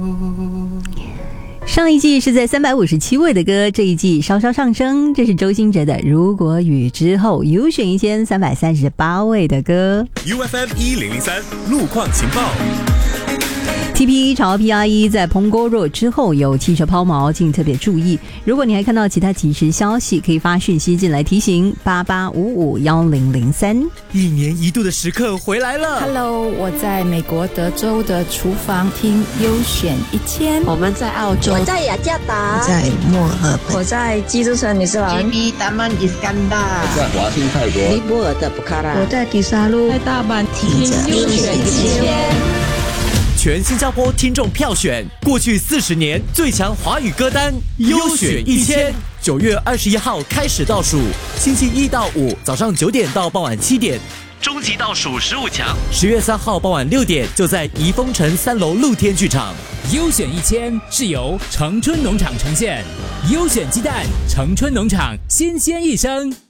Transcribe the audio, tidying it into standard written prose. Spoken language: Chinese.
上一季是在357位的歌，这一季稍稍上升，这是周兴哲的《如果雨》之后优选1338位的歌。 UFM 1003路况情报。 TP1 朝 PR1 在彭沟若之后有汽车抛锚，请特别注意。如果你还看到其他即时消息，可以发讯息进来提醒88551003。 一年一度的时刻回来了。 Hello， 我在美国德州的厨房听优选1000。 我们在澳洲， 我在雅加达， 我在墨尔本， 我在基督城女士兰， JB Taman Iskandar， 在华欣泰国， 尼泊尔的布卡拉， 我在迪沙路， 在大阪听优选1000。 全新加坡听众票选过去40年最强华语歌单优选1000。9月21号开始倒数，星期1到5早上9点到傍晚7点，终极倒数15强。10月3号傍晚6点就在怡丰城3楼露天剧场。 优选1000是由城春农场呈现，优选鸡蛋，城春农场新鲜一生。